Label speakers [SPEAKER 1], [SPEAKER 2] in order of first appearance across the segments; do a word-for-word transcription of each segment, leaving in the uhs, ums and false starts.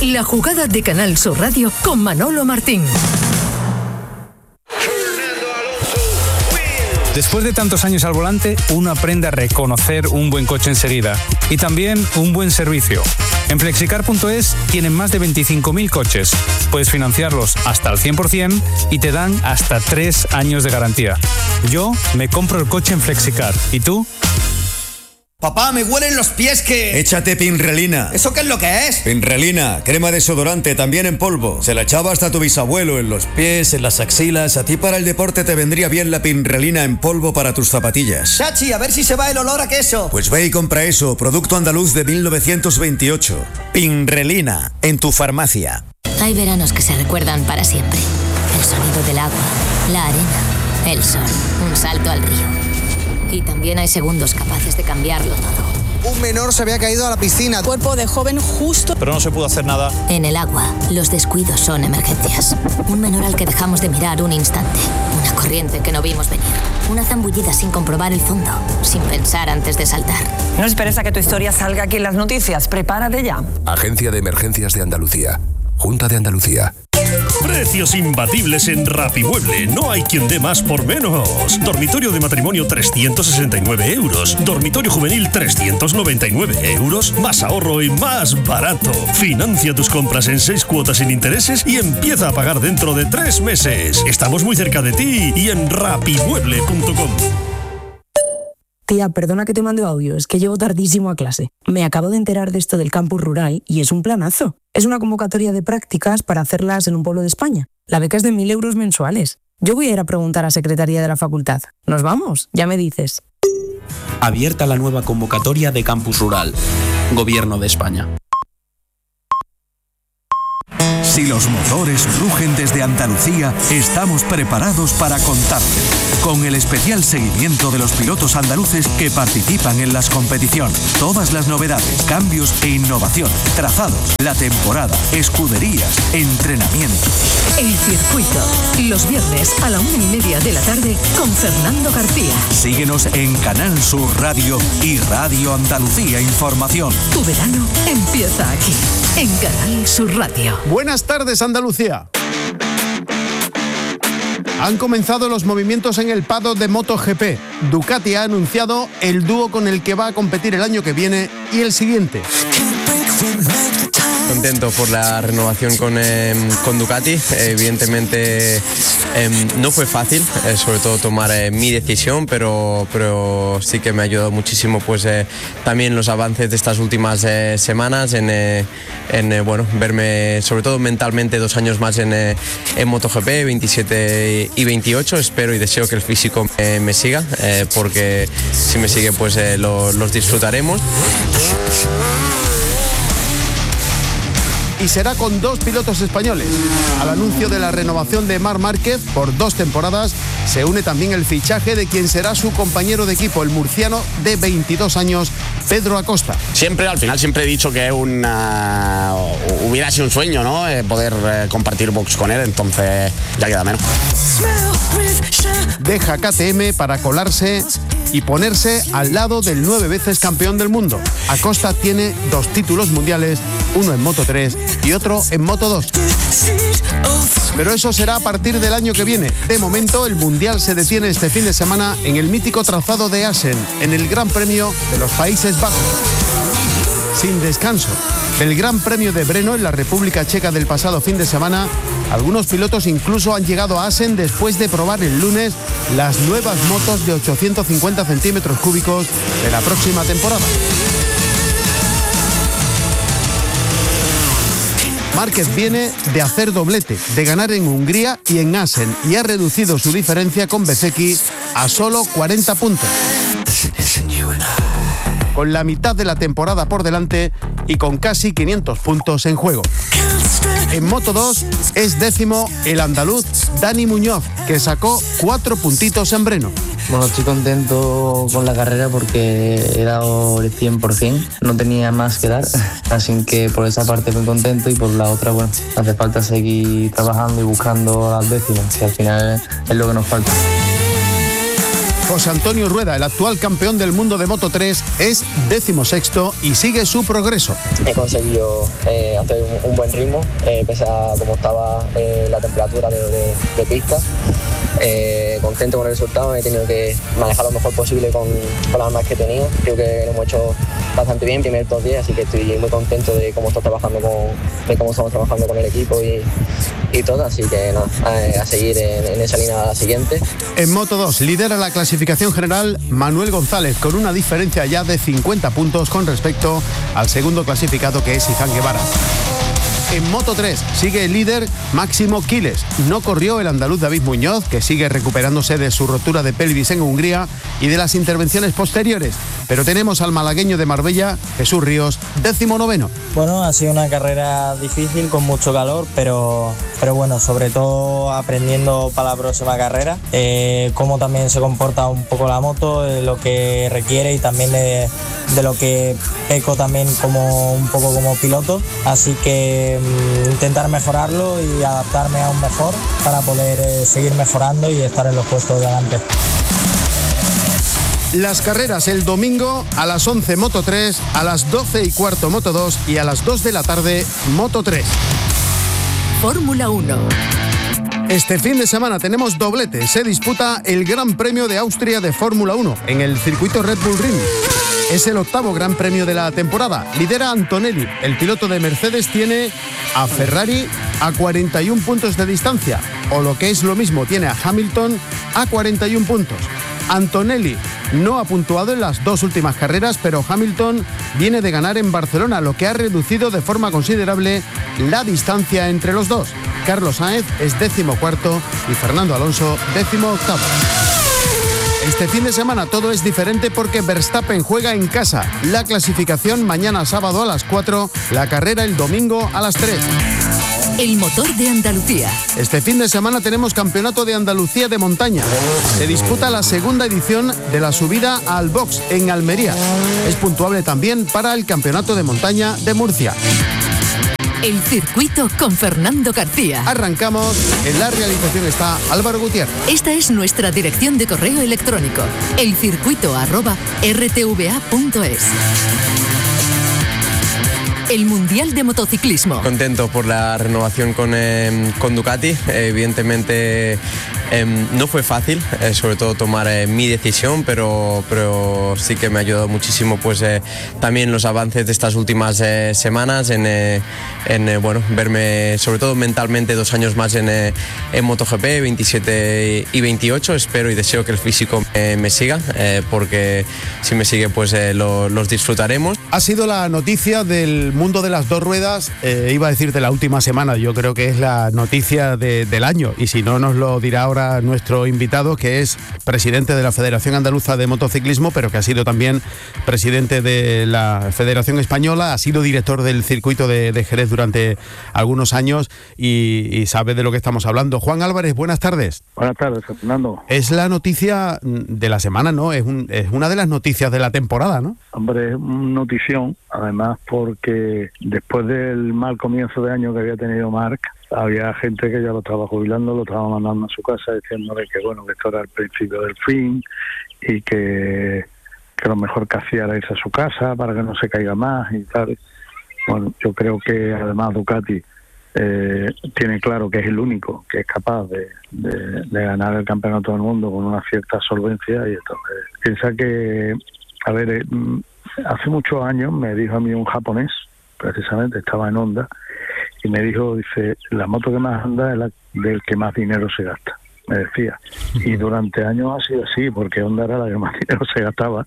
[SPEAKER 1] La jugada de Canal Sur Radio con Manolo Martín.
[SPEAKER 2] Después de tantos años al volante, uno aprende a reconocer un buen coche enseguida y también un buen servicio. En flexicar punto es tienen más de veinticinco mil coches. Puedes financiarlos hasta el cien por ciento y te dan hasta tres años de garantía. Yo me compro el coche en Flexicar. ¿Y tú?
[SPEAKER 3] Papá, me huelen los pies que...
[SPEAKER 4] Échate Pinrelina.
[SPEAKER 3] ¿Eso qué es lo que es?
[SPEAKER 4] Pinrelina, crema desodorante, también en polvo. Se la echaba hasta tu bisabuelo en los pies, en las axilas. A ti para el deporte te vendría bien la Pinrelina en polvo para tus zapatillas.
[SPEAKER 3] Chachi, a ver si se va el olor a queso.
[SPEAKER 4] Pues ve y compra eso, producto andaluz de mil novecientos veintiocho. Pinrelina, en tu farmacia.
[SPEAKER 5] Hay veranos que se recuerdan para siempre. El sonido del agua, la arena, el sol, un salto al río. Y también hay segundos capaces de cambiarlo todo.
[SPEAKER 3] Un menor se había caído a la piscina.
[SPEAKER 6] Cuerpo de joven justo.
[SPEAKER 2] Pero no se pudo hacer nada.
[SPEAKER 5] En el agua, los descuidos son emergencias. Un menor al que dejamos de mirar un instante. Una corriente que no vimos venir. Una zambullida sin comprobar el fondo. Sin pensar antes de saltar.
[SPEAKER 6] No esperes a que tu historia salga aquí en las noticias. Prepárate ya.
[SPEAKER 7] Agencia de Emergencias de Andalucía. Junta de Andalucía.
[SPEAKER 8] Precios imbatibles en Rapimueble. No hay quien dé más por menos. Dormitorio de matrimonio trescientos sesenta y nueve euros. Dormitorio juvenil trescientos noventa y nueve euros. Más ahorro y más barato. Financia tus compras en seis cuotas sin intereses y empieza a pagar dentro de tres meses. Estamos muy cerca de ti y en rapimueble punto com.
[SPEAKER 6] Tía, perdona que te mande audio, es que llego tardísimo a clase. Me acabo de enterar de esto del campus rural y es un planazo. Es una convocatoria de prácticas para hacerlas en un pueblo de España. La beca es de mil euros mensuales. Yo voy a ir a preguntar a Secretaría de la Facultad. ¿Nos vamos? Ya me dices.
[SPEAKER 9] Abierta la nueva convocatoria de campus rural. Gobierno de España.
[SPEAKER 10] Si los motores rugen desde Andalucía, estamos preparados para contarte. Con el especial seguimiento de los pilotos andaluces que participan en las competiciones. Todas las novedades, cambios e innovación, trazados, la temporada, escuderías, entrenamientos.
[SPEAKER 1] El circuito, los viernes a la una y media de la tarde con Fernando García.
[SPEAKER 10] Síguenos en Canal Sur Radio y Radio Andalucía Información.
[SPEAKER 1] Tu verano empieza aquí, en Canal Sur Radio.
[SPEAKER 11] Buenas tardes, Andalucía. Han comenzado los movimientos en el paddock de MotoGP. Ducati ha anunciado el dúo con el que va a competir el año que viene y el siguiente.
[SPEAKER 12] Contento por la renovación con, eh, con Ducati. Evidentemente eh, no fue fácil, eh, sobre todo tomar eh, mi decisión, pero, pero sí que me ha ayudado muchísimo pues, eh, también los avances de estas últimas eh, semanas en, eh, en eh, bueno, verme sobre todo mentalmente dos años más en, eh, en MotoGP, veintisiete y veintiocho. Espero y deseo que el físico me, me siga, eh, porque si me sigue pues eh, lo, los disfrutaremos.
[SPEAKER 11] Y será con dos pilotos españoles. Al anuncio de la renovación de Marc Márquez por dos temporadas se une también el fichaje de quien será su compañero de equipo, el murciano de veintidós años, Pedro Acosta.
[SPEAKER 13] Siempre, al final siempre he dicho que una, hubiera sido un sueño, ¿no? Eh, poder eh, compartir box con él, entonces ya queda menos.
[SPEAKER 11] Deja K T M para colarse y ponerse al lado del nueve veces campeón del mundo. Acosta tiene dos títulos mundiales, uno en Moto tres y otro en Moto dos. Pero eso será a partir del año que viene. De momento, el Mundial se detiene este fin de semana en el mítico trazado de Assen, en el Gran Premio de los Países Bajos. Sin descanso. Del Gran Premio de Brno en la República Checa del pasado fin de semana, algunos pilotos incluso han llegado a Assen después de probar el lunes las nuevas motos de ochocientos cincuenta centímetros cúbicos de la próxima temporada. Márquez viene de hacer doblete, de ganar en Hungría y en Assen, y ha reducido su diferencia con Bezzecchi a solo cuarenta puntos. Con la mitad de la temporada por delante y con casi quinientos puntos en juego. En Moto dos es décimo el andaluz Dani Muñoz, que sacó cuatro puntitos en Brno.
[SPEAKER 14] Bueno, estoy contento con la carrera porque he dado el cien por ciento, no tenía más que dar, así que por esa parte muy contento, y por la otra, bueno, hace falta seguir trabajando y buscando las décimas, que al final es lo que nos falta.
[SPEAKER 11] José Antonio Rueda, el actual campeón del mundo de Moto tres, es decimosexto y sigue su progreso.
[SPEAKER 14] He conseguido eh, hacer un, un buen ritmo, eh, pese a cómo estaba eh, la temperatura de, de, de pista. Eh, contento con el resultado, he tenido que manejar lo mejor posible con, con las armas que he tenido. Creo que lo hemos hecho bastante bien, primer top diez, así que estoy muy contento de cómo estoy trabajando con, de cómo estamos trabajando con el equipo y, y todo, así que nada, a, a seguir en, en esa línea siguiente.
[SPEAKER 11] En Moto dos lidera la clasificación general Manuel González con una diferencia ya de cincuenta puntos con respecto al segundo clasificado, que es Izan Guevara. En Moto tres sigue el líder Máximo Quiles. No corrió el andaluz David Muñoz, que sigue recuperándose de su rotura de pelvis en Hungría y de las intervenciones posteriores. Pero tenemos al malagueño de Marbella, Jesús Ríos, décimo noveno.
[SPEAKER 15] Bueno, ha sido una carrera difícil, con mucho calor, pero, pero bueno, sobre todo aprendiendo para la próxima carrera, eh, cómo también se comporta un poco la moto, eh, lo que requiere y también de, de lo que peco también como un poco como piloto. Así que intentar mejorarlo y adaptarme aún mejor para poder eh, seguir mejorando y estar en los puestos de delante.
[SPEAKER 11] Las carreras el domingo a las once Moto tres, a las doce y cuarto Moto dos y a las dos de la tarde Moto tres.
[SPEAKER 1] Fórmula uno.
[SPEAKER 11] Este fin de semana tenemos doblete. Se disputa el Gran Premio de Austria de Fórmula uno en el circuito Red Bull Ring. Es el octavo Gran Premio de la temporada. Lidera Antonelli. El piloto de Mercedes tiene a Ferrari a cuarenta y un puntos de distancia. O lo que es lo mismo, tiene a Hamilton a cuarenta y un puntos. Antonelli no ha puntuado en las dos últimas carreras, pero Hamilton viene de ganar en Barcelona, lo que ha reducido de forma considerable la distancia entre los dos. Carlos Sainz es décimo cuarto y Fernando Alonso décimo octavo. Este fin de semana todo es diferente porque Verstappen juega en casa. La clasificación mañana sábado a las cuatro, la carrera el domingo a las tres.
[SPEAKER 1] El motor de Andalucía.
[SPEAKER 11] Este fin de semana tenemos Campeonato de Andalucía de montaña. Se disputa la segunda edición de la subida al box en Almería. Es puntuable también para el Campeonato de Montaña de Murcia.
[SPEAKER 1] El circuito con Fernando García.
[SPEAKER 11] Arrancamos. En la realización está Álvaro Gutiérrez.
[SPEAKER 1] Esta es nuestra dirección de correo electrónico: elcircuito arroba r t v a punto es. El Mundial de Motociclismo.
[SPEAKER 12] Contento por la renovación con, eh, con Ducati. Eh, evidentemente eh, no fue fácil, eh, sobre todo tomar eh, mi decisión, pero, pero sí que me ha ayudado muchísimo pues eh, también los avances de estas últimas eh, semanas en, eh, en eh, bueno, verme sobre todo mentalmente dos años más en, eh, en MotoGP, veintisiete y veintiocho. Espero y deseo que el físico me, me siga, eh, porque si me sigue pues eh, lo, los disfrutaremos.
[SPEAKER 11] Ha sido la noticia del mundo de las dos ruedas, eh, iba a decir de la última semana, yo creo que es la noticia de, del año, y si no nos lo dirá ahora nuestro invitado, que es presidente de la Federación Andaluza de Motociclismo, pero que ha sido también presidente de la Federación Española, ha sido director del circuito de, de Jerez durante algunos años y, y sabe de lo que estamos hablando. Juan Álvarez, buenas tardes.
[SPEAKER 16] Buenas tardes, Fernando.
[SPEAKER 11] Es la noticia de la semana, ¿no? Es, un, es una de las noticias de la temporada, ¿no?
[SPEAKER 16] Hombre, es una notición, además porque después del mal comienzo de año que había tenido Marc, había gente que ya lo estaba jubilando, lo estaba mandando a su casa diciéndole que bueno, que esto era el principio del fin y que, que lo mejor que hacía era irse a su casa para que no se caiga más y tal. Bueno, yo creo que además Ducati eh, tiene claro que es el único que es capaz de, de, de ganar el campeonato del mundo con una cierta solvencia, y entonces piensa que, a ver, eh, hace muchos años me dijo a mí un japonés, precisamente estaba en Honda, y me dijo, dice, la moto que más anda es la del que más dinero se gasta, me decía. Y durante años ha sido así, porque Honda era la que más dinero se gastaba,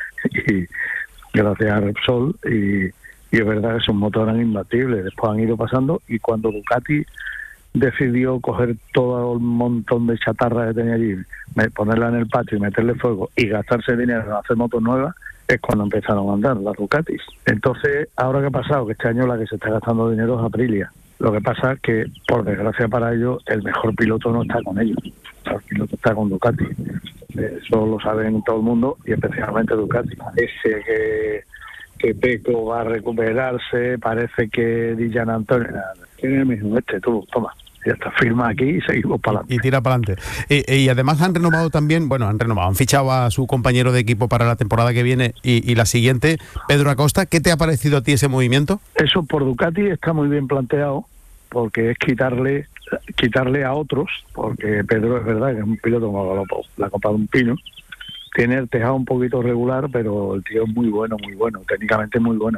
[SPEAKER 16] y gracias a Repsol, y, y es verdad que sus motos eran imbatibles. Después han ido pasando, y cuando Ducati decidió coger todo el montón de chatarra que tenía allí, ponerla en el patio y meterle fuego y gastarse dinero en hacer motos nuevas, es cuando empezaron a andar las Ducatis. Entonces, ahora que ha pasado, que este año la que se está gastando dinero es Aprilia. Lo que pasa es que, por desgracia para ellos, el mejor piloto no está con ellos. El piloto está con Ducati. Eso lo saben todo el mundo, y especialmente Ducati. Parece que, que Pecco va a recuperarse, parece que Di Giannantonio... Tiene el mismo este, tú, toma. ya está, firma aquí y seguimos para adelante.
[SPEAKER 11] Y tira para adelante. Y, y además han renovado también, bueno, han renovado, han fichado a su compañero de equipo para la temporada que viene y, y la siguiente, Pedro Acosta. ¿Qué te ha parecido a ti ese movimiento?
[SPEAKER 16] Eso por Ducati está muy bien planteado, porque es quitarle quitarle a otros, porque Pedro es verdad que es un piloto como la copa de un pino, tiene el tejado un poquito regular, pero el tío es muy bueno, muy bueno, técnicamente muy bueno.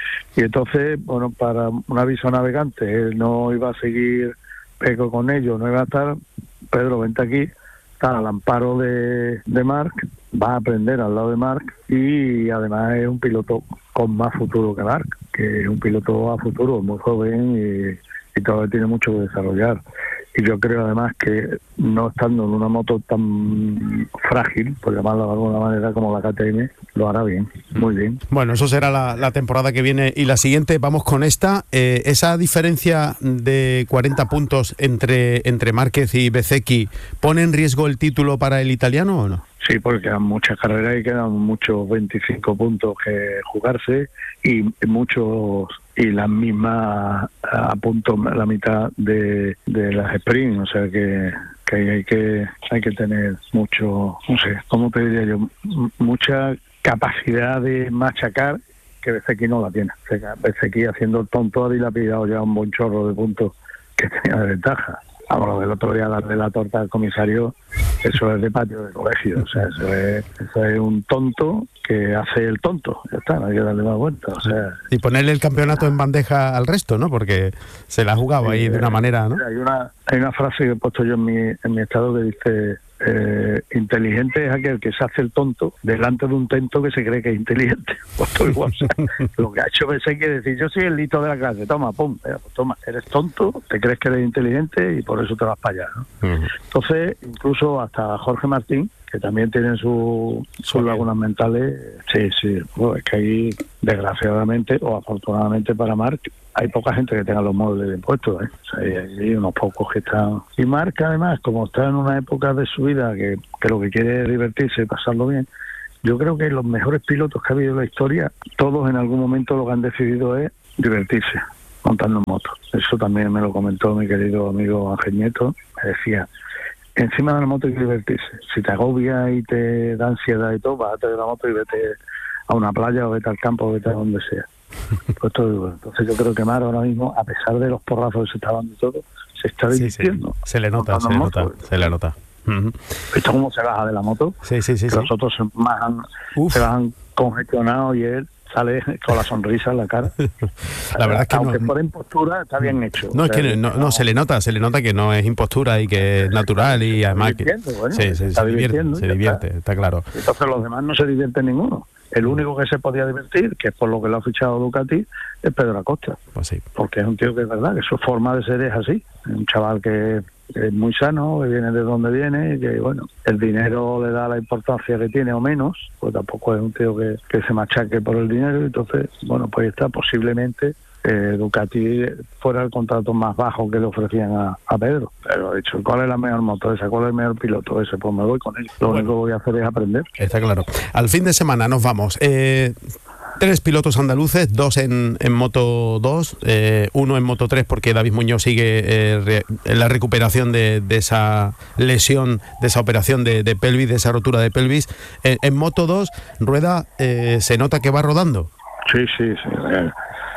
[SPEAKER 16] Y entonces, bueno, para un aviso a navegante, él no iba a seguir Peco con ellos, no iba a estar, Pedro, vente aquí, está al amparo de, de Marc, va a aprender al lado de Marc y además es un piloto con más futuro que Marc, que es un piloto a futuro, muy joven y, y todavía tiene mucho que desarrollar. Y yo creo además que no estando en una moto tan frágil, por llamarlo de alguna manera, como la K T M, lo hará bien, muy bien.
[SPEAKER 11] Bueno, eso será la, la temporada que viene. Y la siguiente, vamos con esta. Eh, ¿Esa diferencia de cuarenta puntos entre, entre Márquez y Bezzecchi pone en riesgo el título para el italiano o no?
[SPEAKER 16] Sí, porque quedan muchas carreras y quedan muchos veinticinco puntos que jugarse y muchos y las mismas a punto la mitad de, de las sprint, o sea que, que hay que hay que tener mucho, no sé, ¿cómo te diría yo? M- mucha capacidad de machacar que Bezzecchi no la tiene. O sea, Bezzecchi haciendo el tonto ha dilapidado ya un buen chorro de puntos que tenía de ventaja. Vamos, lo del otro día darle la torta al comisario, eso es de patio de colegio, o sea, eso es, eso es un tonto que hace el tonto, ya está, no hay que darle más vuelta, o sea...
[SPEAKER 11] Y ponerle el campeonato en bandeja al resto, ¿no? Porque se la ha jugado ahí de una manera, ¿no?
[SPEAKER 16] Hay una, hay una frase que he puesto yo en mi, en mi estado que dice... Eh, inteligente es aquel que se hace el tonto delante de un tento que se cree que es inteligente. Pues todo igual, o sea, lo que ha hecho Bezzecchi es decir, yo soy el listo de la clase, toma, pum, eh, pues toma, eres tonto, te crees que eres inteligente y por eso te vas para allá, ¿no? Uh-huh. Entonces, incluso hasta Jorge Martín, que también tiene su, sus lagunas mentales, sí, sí, bueno, es que ahí, desgraciadamente o afortunadamente para Marc, hay poca gente que tenga los móviles de impuestos, ¿eh? O sea, hay, hay unos pocos que están... Y Marc, además, como está en una época de su vida que, que lo que quiere es divertirse y pasarlo bien, yo creo que los mejores pilotos que ha habido en la historia, todos en algún momento lo que han decidido es divertirse, montando en moto. Eso también me lo comentó mi querido amigo Ángel Nieto, me decía... Encima de la moto hay que divertirse. Si te agobia y te da ansiedad y todo, bájate de la moto y vete a una playa o vete al campo o vete a donde sea. Pues todo igual. Entonces yo creo que Mar ahora mismo, a pesar de los porrazos que se está dando y todo, se está divirtiendo.
[SPEAKER 11] Sí, sí. Se le nota, se le nota, se le nota. Uh-huh.
[SPEAKER 16] ¿Visto cómo se baja de la moto?
[SPEAKER 11] Sí, sí, sí.
[SPEAKER 16] Que
[SPEAKER 11] sí.
[SPEAKER 16] Los otros se bajan, se bajan congestionados y él sale con la sonrisa en la cara.
[SPEAKER 11] La verdad es que
[SPEAKER 16] aunque
[SPEAKER 11] no,
[SPEAKER 16] por impostura está bien hecho.
[SPEAKER 11] No,
[SPEAKER 16] o
[SPEAKER 11] es
[SPEAKER 16] sea,
[SPEAKER 11] que no, no, se le nota, se le nota que no es impostura y que es natural y además que
[SPEAKER 16] bueno,
[SPEAKER 11] sí, sí, se divierte, se divierte, está. está claro.
[SPEAKER 16] Entonces los demás no se divierten ninguno. El único que se podía divertir, que es por lo que lo ha fichado Ducati, es Pedro Acosta.
[SPEAKER 11] Pues sí.
[SPEAKER 16] Porque es un tío que es verdad, que su forma de ser es así. Un chaval que es muy sano, que viene de donde viene, y que bueno, el dinero le da la importancia que tiene o menos, pues tampoco es un tío que, que se machaque por el dinero, y entonces, bueno, pues está posiblemente eh, Ducati fuera el contrato más bajo que le ofrecían a, a Pedro. Pero he dicho, ¿cuál es la mejor moto esa? ¿Cuál es el mejor piloto ese? Pues me voy con él. Lo bueno, único que voy a hacer es aprender.
[SPEAKER 11] Está claro. Al fin de semana nos vamos. Eh... Tres pilotos andaluces, dos en, en Moto dos, eh, uno en Moto tres porque David Muñoz sigue eh, re, en la recuperación de, de esa lesión, de esa operación de, de pelvis, de esa rotura de pelvis. Eh, en Moto dos, Rueda eh, se nota que va rodando.
[SPEAKER 16] Sí, sí, sí. Eh,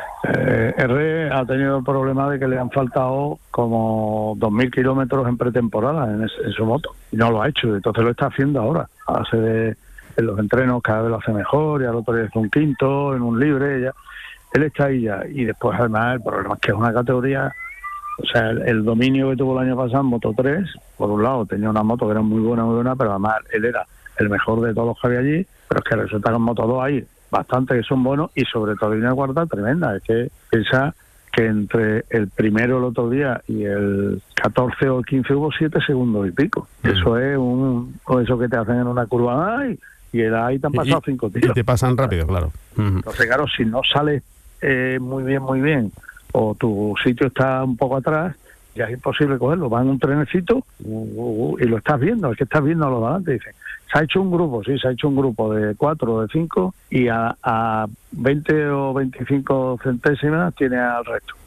[SPEAKER 16] eh, R ha tenido el problema de que le han faltado como dos mil kilómetros en pretemporada en, ese, en su moto. Y no lo ha hecho, entonces lo está haciendo ahora. A base de... en los entrenos cada vez lo hace mejor, y al otro día hace un quinto, en un libre, ya. Él está ahí ya, y después además el problema es que es una categoría, o sea, el, el dominio que tuvo el año pasado en Moto tres, por un lado tenía una moto que era muy buena, muy buena, pero además él era el mejor de todos los que había allí, pero es que resulta que en Moto dos hay bastante que son buenos, y sobre todo hay una cuarta tremenda, es que piensa que entre el primero el otro día y el catorce o el quince hubo siete segundos y pico. Mm. Eso es un, o eso que te hacen en una curva, ¡ay! Y ahí te han pasado y, cinco tiros.
[SPEAKER 11] Y te pasan rápido, claro.
[SPEAKER 16] Entonces, claro, si no sales eh, muy bien, muy bien, o tu sitio está un poco atrás, ya es imposible cogerlo. Va en un trenecito uh, uh, uh, y lo estás viendo, es que estás viendo a los de adelante. Dicen, se ha hecho un grupo, sí, se ha hecho un grupo de cuatro o de cinco, y a, a veinte o veinticinco centésimas tiene al resto.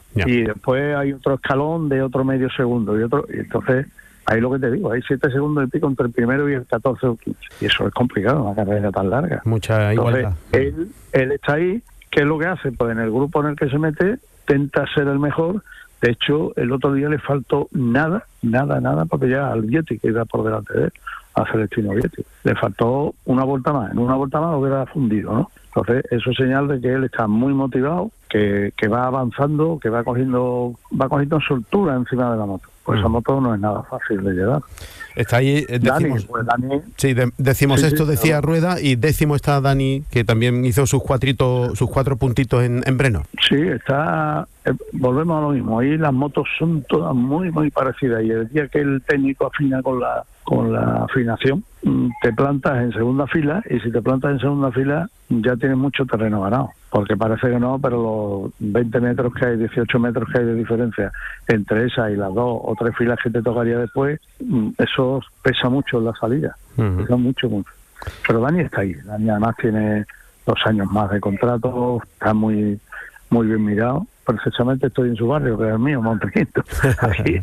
[SPEAKER 16] Ya. Y después hay otro escalón de otro medio segundo y otro, y entonces ahí lo que te digo, hay siete segundos y pico entre el primero y el catorce o quince. Y eso es complicado, una carrera tan larga.
[SPEAKER 11] Mucha igualdad.
[SPEAKER 16] Entonces, él, él está ahí, ¿qué es lo que hace? Pues en el grupo en el que se mete, intenta ser el mejor. De hecho, el otro día le faltó nada, nada, nada, porque ya al Vietti, que iba por delante de él, a Celestino Vietti, le faltó una vuelta más. En una vuelta más lo hubiera fundido, ¿no? Entonces, eso es señal de que él está muy motivado, que, que va avanzando, que va cogiendo va cogiendo soltura encima de la moto. Pues esa moto no es nada fácil de llevar.
[SPEAKER 11] Está ahí, eh, decimos,
[SPEAKER 16] Dani, pues Dani,
[SPEAKER 11] sí, de, decimos
[SPEAKER 16] sí,
[SPEAKER 11] esto,
[SPEAKER 16] sí,
[SPEAKER 11] decía
[SPEAKER 16] claro.
[SPEAKER 11] Rueda, y décimo está Dani, que también hizo sus cuatrito, sus cuatro puntitos en, en Breno.
[SPEAKER 16] Sí, está. Eh, volvemos a lo mismo. Ahí las motos son todas muy, muy parecidas. Y el día que el técnico afina con la con la afinación, te plantas en segunda fila, y si te plantas en segunda fila ya tienes mucho terreno ganado. Porque parece que no, pero los veinte metros que hay, dieciocho metros que hay de diferencia entre esa y las dos o tres filas que te tocaría después, eso pesa mucho en la salida. Uh-huh. Pesa mucho, mucho. Pero Dani está ahí. Dani además tiene dos años más de contrato, está muy muy bien mirado. Precisamente estoy en su barrio, que es el mío, Montequinto, aquí,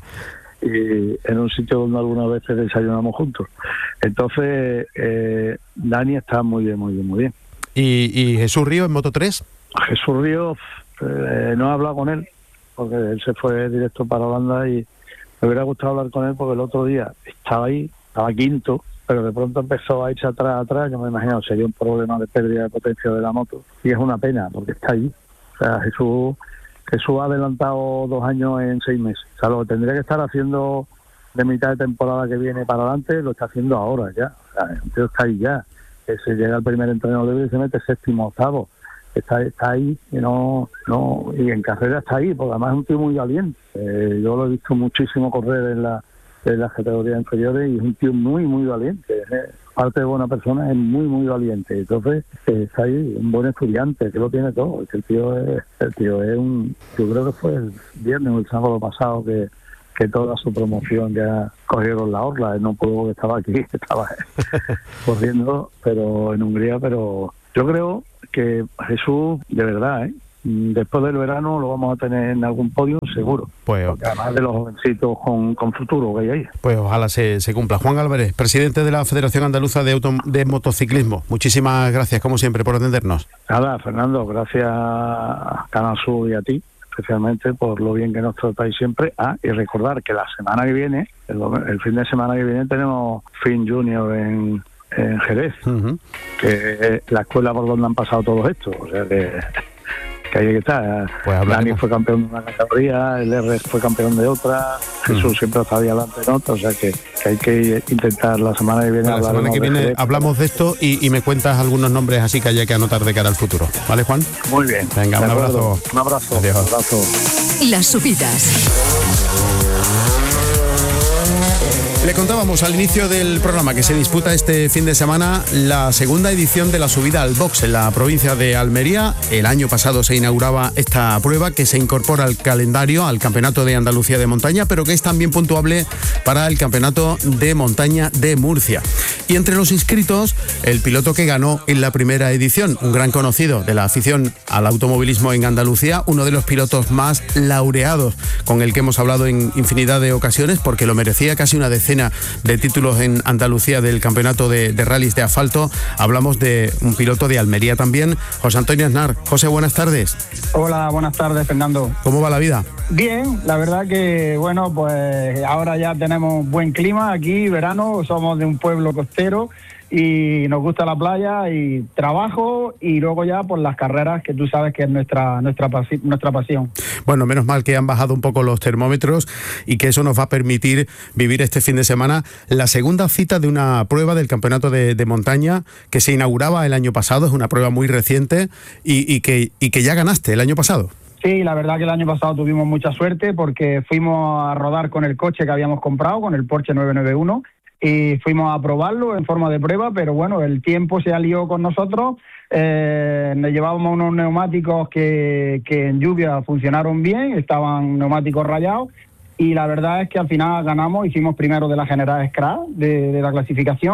[SPEAKER 16] y en un sitio donde algunas veces desayunamos juntos. Entonces, eh, Dani está muy bien, muy bien, muy bien.
[SPEAKER 11] ¿Y, y Jesús Río en Moto tres?
[SPEAKER 16] Jesús Río, eh, no he hablado con él, porque él se fue directo para Holanda y me hubiera gustado hablar con él porque el otro día estaba ahí, estaba quinto, pero de pronto empezó a irse atrás, atrás. Yo me imagino que sería un problema de pérdida de potencia de la moto, y es una pena porque está ahí. O sea, Jesús, Jesús ha adelantado dos años en seis meses. O sea, lo que tendría que estar haciendo de mitad de temporada que viene para adelante, lo está haciendo ahora ya. O sea, el tío está ahí ya. Que se llega al primer entrenador libre y se mete séptimo, octavo. Está, está ahí y no, no y en carrera está ahí, porque además es un tío muy valiente. Eh, yo lo he visto muchísimo correr en la en las categorías inferiores y es un tío muy, muy valiente. Eh. Aparte de buena persona, es muy, muy valiente. Entonces, eh, está ahí un buen estudiante, que lo tiene todo. El tío es, el tío es un... Yo creo que fue el viernes o el sábado pasado que que toda su promoción ya cogieron la orla. No puedo porque estaba aquí, estaba corriendo, pero en Hungría. Pero yo creo que Jesús, de verdad, ¿eh? después del verano lo vamos a tener en algún podio seguro.
[SPEAKER 11] Pues,
[SPEAKER 16] porque además de los jovencitos con, con futuro que hay ahí.
[SPEAKER 11] Pues ojalá se, se cumpla. Juan Álvarez, presidente de la Federación Andaluza de, Auto, de Motociclismo, muchísimas gracias, como siempre, por atendernos.
[SPEAKER 16] Nada, Fernando, gracias a Canal Sur y a ti, especialmente por lo bien que nos tratáis siempre. Ah, y recordar que la semana que viene, el, el fin de semana que viene, tenemos Fin Junior en, en Jerez, uh-huh. que es la escuela por donde han pasado todos estos. O sea que, que hay que estar. Pues Dani fue campeón de una categoría, el R fue campeón de otra, Jesús uh-huh. siempre está ahí adelante en otra. O sea que, que hay que intentar la semana que viene.
[SPEAKER 11] La semana que viene Jerez, hablamos de esto y, y me cuentas algunos nombres así que haya que anotar de cara al futuro. ¿Vale, Juan?
[SPEAKER 16] Muy bien.
[SPEAKER 11] Venga, un abrazo.
[SPEAKER 16] Un abrazo.
[SPEAKER 11] Adiós.
[SPEAKER 16] Un abrazo.
[SPEAKER 1] Las subidas.
[SPEAKER 11] Le contábamos al inicio del programa que se disputa este fin de semana la segunda edición de la subida al box en la provincia de Almería. El año pasado se inauguraba esta prueba que se incorpora al calendario, al Campeonato de Andalucía de Montaña, pero que es también puntuable para el Campeonato de Montaña de Murcia. Y entre los inscritos, el piloto que ganó en la primera edición, un gran conocido de la afición al automovilismo en Andalucía, uno de los pilotos más laureados, con el que hemos hablado en infinidad de ocasiones, porque lo merecía, casi una decena de títulos en Andalucía del campeonato de, de rallies de asfalto. Hablamos de un piloto de Almería también, José Antonio Aznar. José, buenas tardes.
[SPEAKER 17] Hola, buenas tardes, Fernando.
[SPEAKER 11] ¿Cómo va la vida?
[SPEAKER 17] Bien, la verdad que, bueno, pues ahora ya tenemos buen clima aquí, verano, somos de un pueblo costero y nos gusta la playa y trabajo, y luego ya por las carreras, que tú sabes que es nuestra nuestra pasi- nuestra pasión.
[SPEAKER 11] Bueno, menos mal que han bajado un poco los termómetros y que eso nos va a permitir vivir este fin de semana la segunda cita de una prueba del campeonato de, de montaña que se inauguraba el año pasado. Es una prueba muy reciente y, y, que, y que ya ganaste el año pasado.
[SPEAKER 17] Sí, la verdad que el año pasado tuvimos mucha suerte porque fuimos a rodar con el coche que habíamos comprado, con el Porsche nueve nueve uno, y fuimos a probarlo en forma de prueba, pero bueno, el tiempo se alió con nosotros. Eh, nos llevábamos unos neumáticos que, que en lluvia funcionaron bien, estaban neumáticos rayados, y la verdad es que al final ganamos, hicimos primero de la general Scratch de, de la clasificación,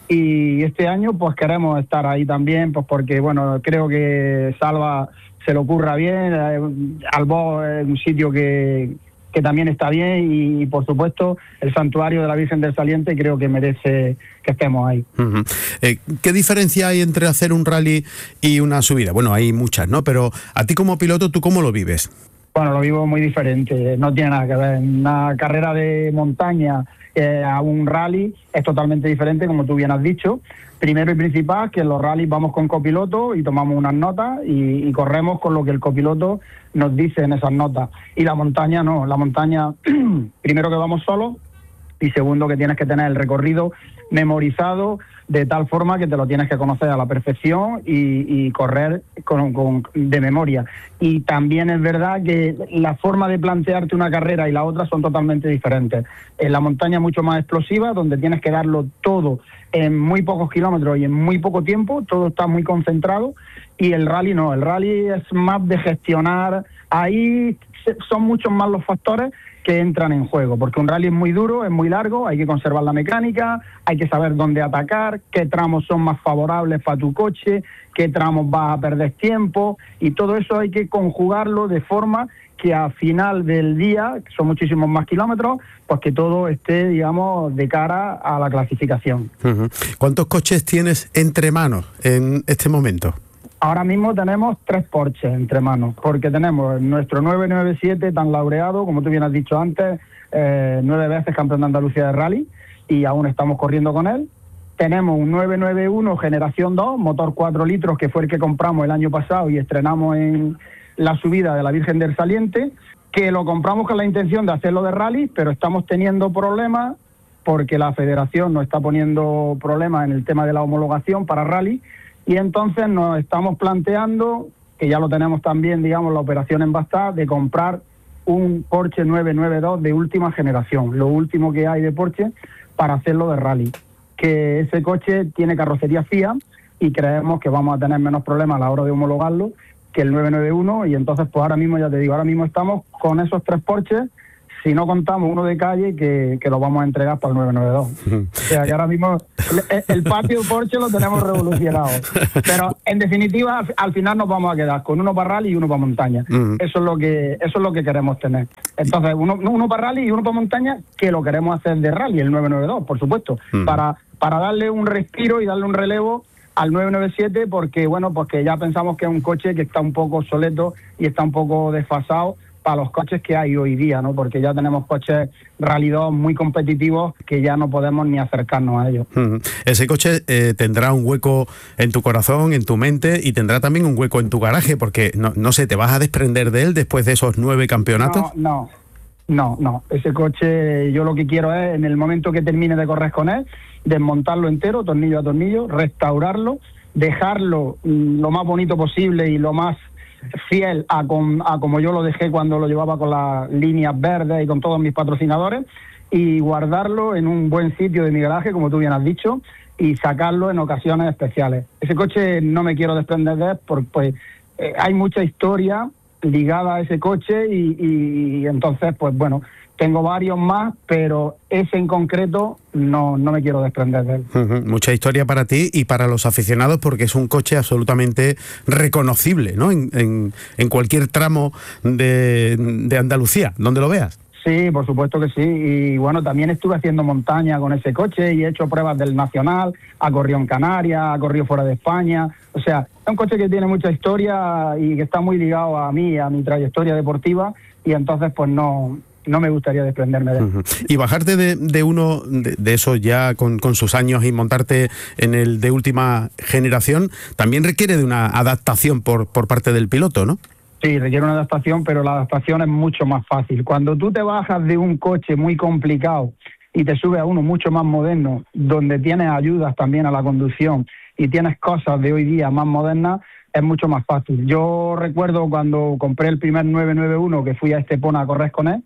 [SPEAKER 17] y este año pues queremos estar ahí también, pues porque bueno, creo que Salva se le ocurra bien, eh, Albó es un sitio que, que también está bien y, y por supuesto el santuario de la Virgen del Saliente creo que merece que estemos ahí.
[SPEAKER 11] Uh-huh. Eh, ¿Qué diferencia hay entre hacer un rally y una subida? Bueno, hay muchas, ¿no? Pero a ti como piloto, ¿tú cómo lo vives?
[SPEAKER 17] Bueno, lo vivo muy diferente, no tiene nada que ver. Una carrera de montaña eh, a un rally es totalmente diferente, como tú bien has dicho. Primero y principal, que en los rallies vamos con copiloto y tomamos unas notas y, y corremos con lo que el copiloto nos dice en esas notas. Y la montaña no, la montaña, primero que vamos solos y segundo que tienes que tener el recorrido memorizado de tal forma que te lo tienes que conocer a la perfección y, y correr con, con, de memoria. Y también es verdad que la forma de plantearte una carrera y la otra son totalmente diferentes. En la montaña es mucho más explosiva, donde tienes que darlo todo en muy pocos kilómetros y en muy poco tiempo, todo está muy concentrado, y el rally no, el rally es más de gestionar, ahí son muchos más los factores que entran en juego, porque un rally es muy duro, es muy largo, hay que conservar la mecánica, hay que saber dónde atacar, qué tramos son más favorables para tu coche, qué tramos vas a perder tiempo, y todo eso hay que conjugarlo de forma que a final del día, que son muchísimos más kilómetros, pues que todo esté, digamos, de cara a la clasificación.
[SPEAKER 11] Uh-huh. ¿Cuántos coches tienes entre manos en este momento?
[SPEAKER 17] Ahora mismo tenemos tres Porsche entre manos, porque tenemos nuestro nueve nueve siete tan laureado, como tú bien has dicho antes, eh, nueve veces campeón de Andalucía de rally, y aún estamos corriendo con él. Tenemos un nueve nueve uno generación dos, motor cuatro litros, que fue el que compramos el año pasado y estrenamos en la subida de la Virgen del Saliente, que lo compramos con la intención de hacerlo de rally, pero estamos teniendo problemas porque la federación nos está poniendo problemas en el tema de la homologación para rally, y entonces nos estamos planteando, que ya lo tenemos también, digamos, la operación en Bastard, de comprar un Porsche nueve nueve dos de última generación, lo último que hay de Porsche, para hacerlo de rally. Que ese coche tiene carrocería Fiat y creemos que vamos a tener menos problemas a la hora de homologarlo que el nueve nueve uno, y entonces pues ahora mismo, ya te digo, ahora mismo estamos con esos tres Porsches, si no contamos uno de calle, que, que lo vamos a entregar para el nueve nueve dos. O sea que ahora mismo el, el patio Porsche lo tenemos revolucionado. Pero en definitiva, al, al final nos vamos a quedar con uno para rally y uno para montaña. Uh-huh. Eso es lo que eso es lo que queremos tener. Entonces, uno, uno para rally y uno para montaña, que lo queremos hacer de rally, el nueve nueve dos, por supuesto, uh-huh. para, para darle un respiro y darle un relevo al nueve nueve siete, porque bueno, porque ya pensamos que es un coche que está un poco obsoleto y está un poco desfasado para los coches que hay hoy día, ¿no? Porque ya tenemos coches Rally dos muy competitivos que ya no podemos ni acercarnos a ellos.
[SPEAKER 11] Uh-huh. Ese coche eh, tendrá un hueco en tu corazón, en tu mente, y tendrá también un hueco en tu garaje, porque no, no sé, ¿te vas a desprender de él después de esos nueve campeonatos?
[SPEAKER 17] No, no, no, no. Ese coche, yo lo que quiero es, en el momento que termine de correr con él, desmontarlo entero, tornillo a tornillo, restaurarlo, dejarlo lo más bonito posible y lo más fiel a, con, a como yo lo dejé cuando lo llevaba con las líneas verdes y con todos mis patrocinadores, y guardarlo en un buen sitio de mi garaje, como tú bien has dicho, y sacarlo en ocasiones especiales. Ese coche no me quiero desprender de él porque pues, eh, hay mucha historia ligada a ese coche y, y, y entonces, pues bueno, tengo varios más, pero ese en concreto no, no me quiero desprender de él.
[SPEAKER 11] Uh-huh. Mucha historia para ti y para los aficionados, porque es un coche absolutamente reconocible, ¿no? En, en, en cualquier tramo de, de Andalucía, donde lo veas.
[SPEAKER 17] Sí, por supuesto que sí. Y bueno, también estuve haciendo montaña con ese coche y he hecho pruebas del Nacional, ha corrido en Canarias, ha corrido fuera de España. O sea, es un coche que tiene mucha historia y que está muy ligado a mí, a mi trayectoria deportiva, y entonces pues no... no me gustaría desprenderme de él.
[SPEAKER 11] Uh-huh. Y bajarte de, de uno de, de esos ya con, con sus años y montarte en el de última generación también requiere de una adaptación por, por parte del piloto, ¿no?
[SPEAKER 17] Sí, requiere una adaptación, pero la adaptación es mucho más fácil. Cuando tú te bajas de un coche muy complicado y te subes a uno mucho más moderno, donde tienes ayudas también a la conducción y tienes cosas de hoy día más modernas, es mucho más fácil. Yo recuerdo cuando compré el primer nueve nueve uno, que fui a Estepona a correr con él,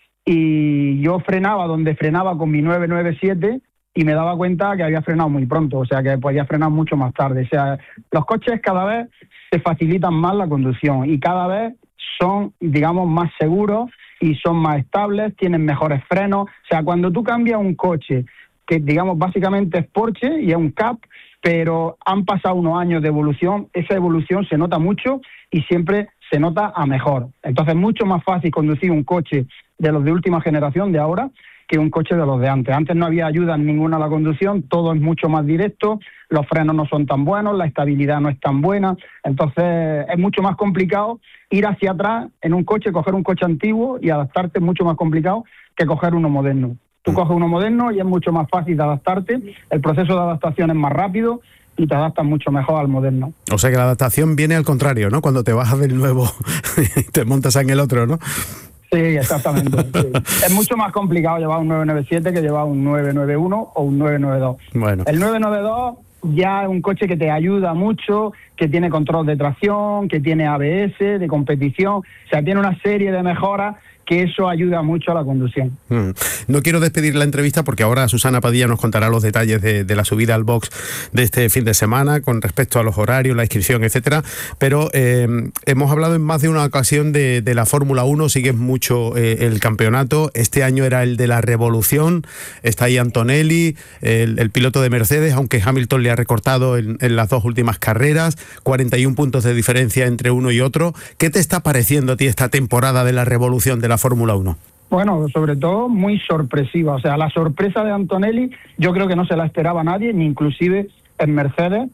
[SPEAKER 17] y yo frenaba donde frenaba con mi nueve nueve siete y me daba cuenta que había frenado muy pronto, o sea que podía frenar mucho más tarde. O sea, los coches cada vez se facilitan más la conducción y cada vez son, digamos, más seguros y son más estables, tienen mejores frenos. O sea, cuando tú cambias un coche que digamos básicamente es Porsche y es un Cup, pero han pasado unos años de evolución, esa evolución se nota mucho y siempre se nota a mejor. Entonces es mucho más fácil conducir un coche de los de última generación de ahora que un coche de los de antes. Antes no había ayuda ninguna a la conducción, todo es mucho más directo, los frenos no son tan buenos, la estabilidad no es tan buena, entonces es mucho más complicado ir hacia atrás en un coche, coger un coche antiguo y adaptarte, es mucho más complicado que coger uno moderno. Tú coges uno moderno y es mucho más fácil de adaptarte, el proceso de adaptación es más rápido y te adaptas mucho mejor al moderno.
[SPEAKER 11] O sea que la adaptación viene al contrario, ¿no? Cuando te bajas del nuevo y te montas en el otro, ¿no?
[SPEAKER 17] Sí, exactamente. Sí. Es mucho más complicado llevar un nueve nueve siete que llevar un nueve nueve uno o un nueve nueve dos.
[SPEAKER 11] Bueno.
[SPEAKER 17] El nueve nueve dos ya es un coche que te ayuda mucho, que tiene control de tracción, que tiene A B S, de competición, o sea, tiene una serie de mejoras que eso ayuda mucho a la conducción.
[SPEAKER 11] Mm. No quiero despedir la entrevista porque ahora Susana Padilla nos contará los detalles de, de la subida al box de este fin de semana con respecto a los horarios, la inscripción, etcétera, pero eh, hemos hablado en más de una ocasión de, de la Fórmula uno, sigues mucho eh, el campeonato, este año era el de la revolución, está ahí Antonelli, el, el piloto de Mercedes, aunque Hamilton le ha recortado en, en las dos últimas carreras, cuarenta y un puntos de diferencia entre uno y otro. ¿Qué te está pareciendo a ti esta temporada de la revolución de la Fórmula uno?
[SPEAKER 17] Bueno, sobre todo muy sorpresiva. O sea, la sorpresa de Antonelli yo creo que no se la esperaba nadie, ni inclusive en Mercedes.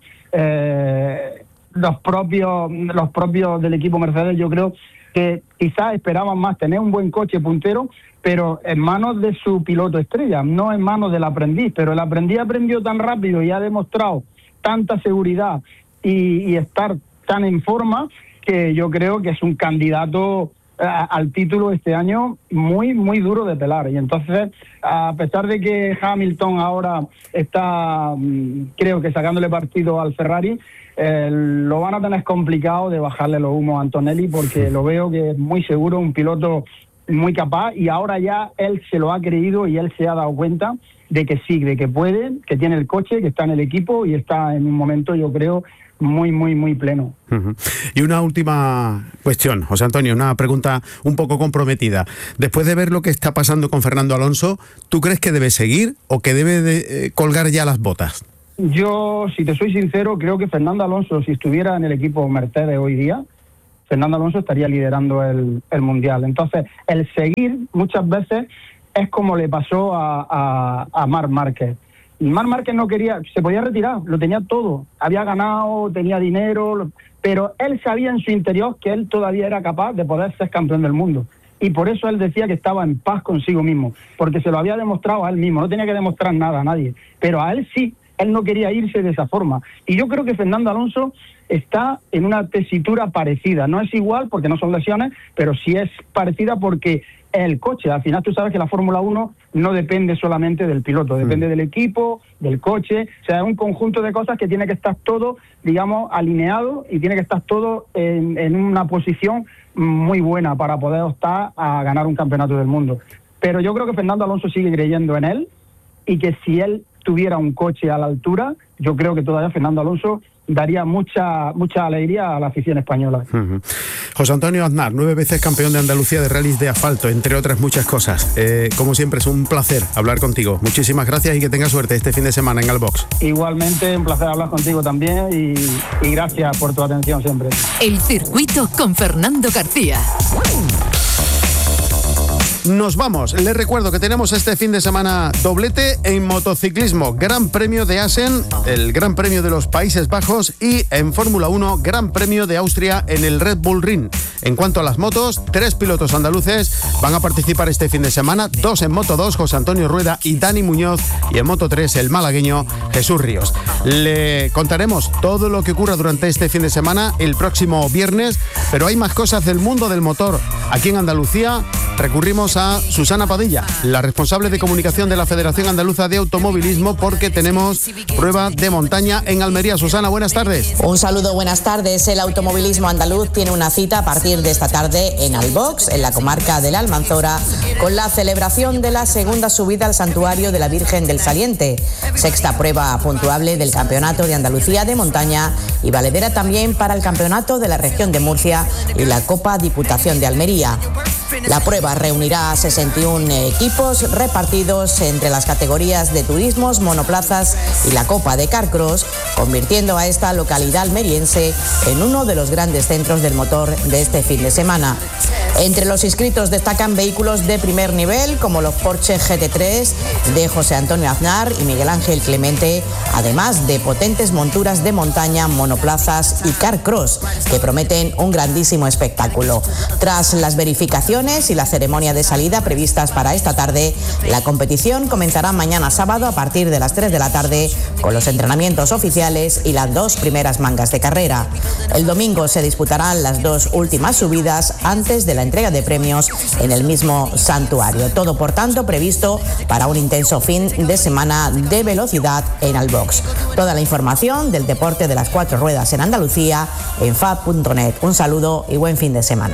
[SPEAKER 17] Eh, los propios los propios del equipo Mercedes yo creo que quizás esperaban más tener un buen coche puntero, pero en manos de su piloto estrella, no en manos del aprendiz. Pero el aprendiz aprendió tan rápido y ha demostrado tanta seguridad y, y estar tan en forma que yo creo que es un candidato al título este año muy, muy duro de pelar. Y entonces, a pesar de que Hamilton ahora está, creo que sacándole partido al Ferrari, eh, lo van a tener complicado de bajarle los humos a Antonelli, porque lo veo que es muy seguro, un piloto muy capaz, y ahora ya él se lo ha creído y él se ha dado cuenta de que sí, de que puede, que tiene el coche, que está en el equipo y está en un momento, yo creo, muy, muy, muy pleno.
[SPEAKER 11] Uh-huh. Y una última cuestión, José Antonio, una pregunta un poco comprometida. Después de ver lo que está pasando con Fernando Alonso, ¿tú crees que debe seguir o que debe de, eh, colgar ya las botas?
[SPEAKER 17] Yo, si te soy sincero, creo que Fernando Alonso, si estuviera en el equipo Mercedes hoy día, Fernando Alonso estaría liderando el, el Mundial. Entonces, el seguir muchas veces es como le pasó a, a, a Marc Márquez. Marc Márquez no quería, se podía retirar, lo tenía todo, había ganado, tenía dinero, pero él sabía en su interior que él todavía era capaz de poder ser campeón del mundo. Y por eso él decía que estaba en paz consigo mismo, porque se lo había demostrado a él mismo, no tenía que demostrar nada a nadie, pero a él sí, él no quería irse de esa forma. Y yo creo que Fernando Alonso está en una tesitura parecida, no es igual porque no son lesiones, pero sí es parecida porque el coche, al final tú sabes que la Fórmula uno no depende solamente del piloto, depende mm. del equipo, del coche, o sea, es un conjunto de cosas que tiene que estar todo, digamos, alineado y tiene que estar todo en, en una posición muy buena para poder optar a ganar un campeonato del mundo. Pero yo creo que Fernando Alonso sigue creyendo en él y que si él tuviera un coche a la altura, yo creo que todavía Fernando Alonso daría mucha mucha alegría a la afición española.
[SPEAKER 11] Uh-huh. José Antonio Aznar, nueve veces campeón de Andalucía de rallies de asfalto, entre otras muchas cosas. Eh, como siempre, es un placer hablar contigo. Muchísimas gracias y que tengas suerte este fin de semana en el box.
[SPEAKER 17] Igualmente, un placer hablar contigo también y, y gracias por tu atención siempre.
[SPEAKER 1] El circuito con Fernando García.
[SPEAKER 11] Nos vamos. Les recuerdo que tenemos este fin de semana doblete en motociclismo. Gran Premio de Assen, el Gran Premio de los Países Bajos y en Fórmula uno, Gran Premio de Austria en el Red Bull Ring. En cuanto a las motos, tres pilotos andaluces van a participar este fin de semana. Dos en Moto dos, José Antonio Rueda y Dani Muñoz. Y en Moto tres, el malagueño Jesús Ríos. Le contaremos todo lo que ocurra durante este fin de semana el próximo viernes. Pero hay más cosas del mundo del motor. Aquí en Andalucía recurrimos a Susana Padilla, la responsable de comunicación de la Federación Andaluza de Automovilismo, porque tenemos prueba de montaña en Almería. Susana, buenas tardes.
[SPEAKER 18] Un saludo, buenas tardes. El automovilismo andaluz tiene una cita a partir de esta tarde en Albox, en la comarca de la Almanzora, con la celebración de la segunda subida al Santuario de la Virgen del Saliente, sexta prueba puntuable del Campeonato de Andalucía de Montaña y valedera también para el Campeonato de la Región de Murcia y la Copa Diputación de Almería. La prueba reunirá a sesenta y uno equipos repartidos entre las categorías de turismos, monoplazas y la Copa de Carcross, convirtiendo a esta localidad almeriense en uno de los grandes centros del motor de este fin de semana. Entre los inscritos destacan vehículos de primer nivel como los Porsche G T tres de José Antonio Aznar y Miguel Ángel Clemente, además de potentes monturas de montaña, monoplazas y carcross que prometen un grandísimo espectáculo. Tras las verificaciones y la ceremonia de salida previstas para esta tarde, la competición comenzará mañana sábado a partir de las tres de la tarde con los entrenamientos oficiales y las dos primeras mangas de carrera. El domingo se disputarán las dos últimas subidas antes de la entrega de premios en el mismo santuario. Todo, por tanto, previsto para un intenso fin de semana de velocidad en Albox. Toda la información del deporte de las cuatro ruedas en Andalucía en f a b punto net. Un saludo y buen fin de semana.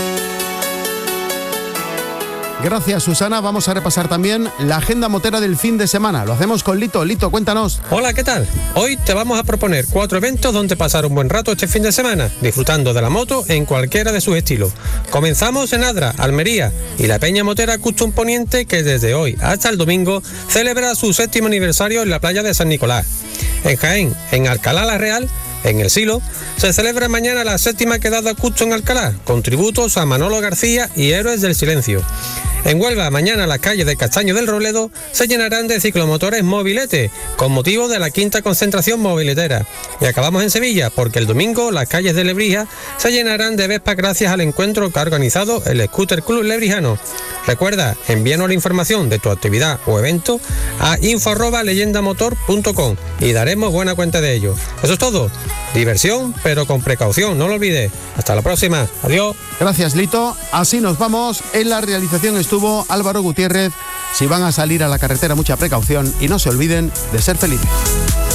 [SPEAKER 11] Gracias, Susana. Vamos a repasar también la agenda motera del fin de semana. Lo hacemos con Lito. Lito, cuéntanos.
[SPEAKER 19] Hola, ¿qué tal? Hoy te vamos a proponer cuatro eventos donde pasar un buen rato este fin de semana, disfrutando de la moto en cualquiera de sus estilos. Comenzamos en Adra, Almería, y la Peña Motera Custom Poniente, que desde hoy hasta el domingo celebra su séptimo aniversario en la playa de San Nicolás. En Jaén, en Alcalá la Real, en el Silo, se celebra mañana la séptima quedada Custom en Alcalá, con tributos a Manolo García y Héroes del Silencio. En Huelva, mañana las calles de Castaño del Robledo se llenarán de ciclomotores mobilete, con motivo de la quinta concentración mobiletera. Y acabamos en Sevilla, porque el domingo las calles de Lebrija se llenarán de Vespa gracias al encuentro que ha organizado el Scooter Club Lebrijano. Recuerda, envíanos la información de tu actividad o evento a info arroba leyendamotor punto com y daremos buena cuenta de ello. Eso es todo. Diversión, pero con precaución, no lo olvides. Hasta la próxima. Adiós.
[SPEAKER 11] Gracias, Lito. Así nos vamos. En la realización estuvo Álvaro Gutiérrez. Si van a salir a la carretera, mucha precaución y no se olviden de ser felices.